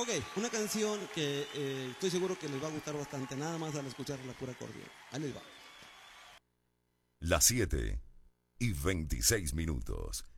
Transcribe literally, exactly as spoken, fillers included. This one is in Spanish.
Ok, una canción que eh, estoy seguro que les va a gustar bastante, nada más al escuchar la pura acordeón. Ahí les va. Las siete y veintiséis minutos.